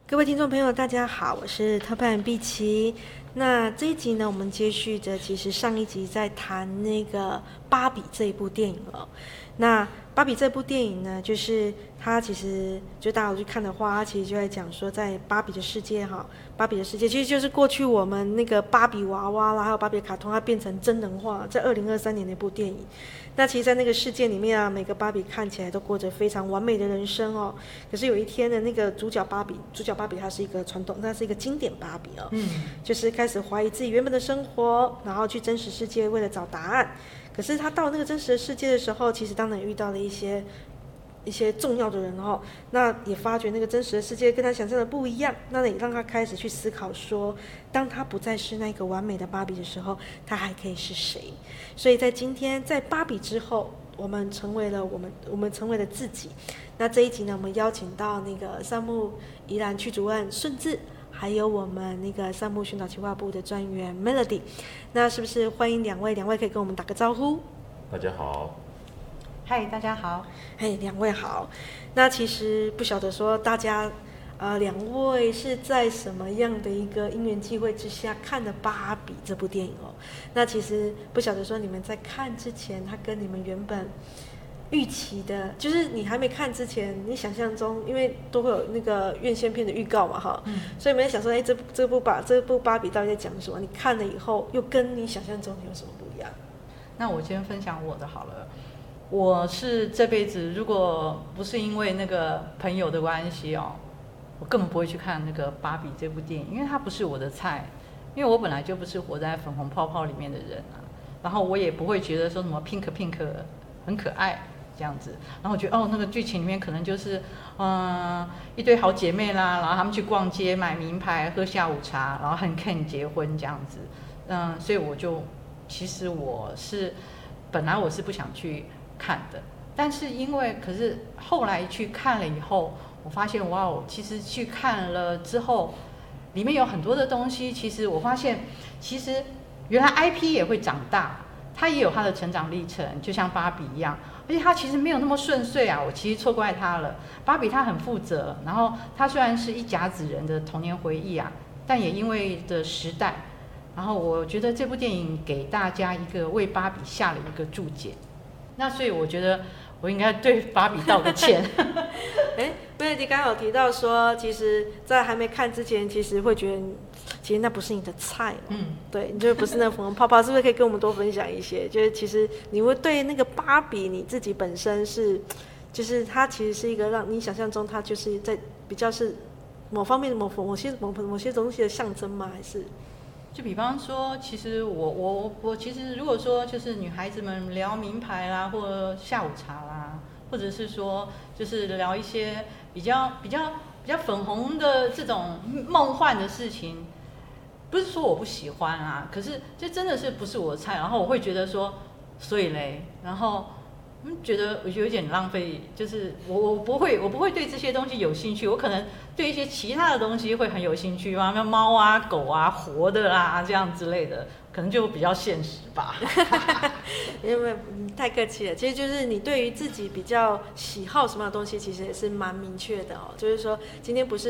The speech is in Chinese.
各位听众朋友，大家好，我是特派员碧琪。那这一集呢，我们接续着其实上一集在谈那个《芭比》这一部电影了。那《芭比》这部电影呢，就是它其实就大家有去看的话，它其实就在讲说，在芭比的世界芭比的世界其实就是过去我们那个芭比娃娃啦，还有芭比卡通，它变成真人化，在2023年的一部电影。那其实，在那个世界里面啊，每个芭比看起来都过着非常完美的人生哦。可是有一天的那个主角芭比她是一个传统，她是一个经典芭比哦，就是开始怀疑自己原本的生活，然后去真实世界为了找答案。可是她到那个真实的世界的时候，其实当然遇到了一些重要的人哦，那也发觉那个真实的世界跟他想象的不一样，那也让他开始去思考说，当他不再是那个完美的芭比的时候，他还可以是谁？所以在今天，在芭比之后，我们成为了自己。那这一集呢，我们邀请到那个善牧宜兰区主任顺治，还有我们那个善牧宣导企划部的专员 Melody。那是不是欢迎两位可以跟我们打个招呼？ 大家好。 嗨，大家好。 两位好。那其实不晓得说大家，两位是在什么样的一个因缘际会之下看的《芭比》这部电影哦？那其实不晓得说你们在看之前，它跟你们原本预期的，就是你还没看之前，你想象中，因为都会有那个院线片的预告嘛，所以你们想说，这部芭比到底在讲什么？你看了以后，又跟你想象中有什么不一样？ 那我先分享我的好了。我是这辈子如果不是因为那个朋友的关系哦，我根本不会去看那个《芭比》这部电影，因为它不是我的菜，因为我本来就不是活在粉红泡泡里面的人啊。然后我也不会觉得说什么 pink 很可爱这样子。然后我觉得那个剧情里面可能就是一堆好姐妹啦，然后他们去逛街买名牌喝下午茶，然后很 can 结婚这样子。所以其实本来我是不想去看的，但是可是后来去看了以后，我发现哇哦，其实去看了之后，里面有很多的东西，其实我发现，其实原来 IP 也会长大，它也有它的成长历程，就像芭比一样，而且它其实没有那么顺遂啊，我其实错怪它了。芭比它很负责，然后它虽然是一甲子人的童年回忆啊，但也因为的时代，然后我觉得这部电影给大家一个为芭比下了一个注解。那所以我觉得我应该对芭比道个歉。 Melody 刚好提到说，其实在还没看之前，其实会觉得其实那不是你的菜对，你就不是那粉红泡泡，是不是可以跟我们多分享一些？就是其实你会对那个芭比你自己本身就是它其实是一个让你想象中它就是在比较是某方面的某些东西的象征吗？还是？ 就比方说，其实我其实如果说就是女孩子们聊名牌啦，或者下午茶啦，或者是说就是聊一些比较粉红的这种梦幻的事情，不是说我不喜欢啊，可是这真的是不是我的菜，然后我会觉得说，所以嘞，然后觉得有点浪费，就是我不会对这些东西有兴趣，我可能对一些其他的东西会很有兴趣啊，像猫啊、狗啊、活的啦这样之类的，可能就比较现实吧。 因为太客气了，其实就是你对于自己比较喜好什么样的东西，其实也是蛮明确的哦。就是说，今天不是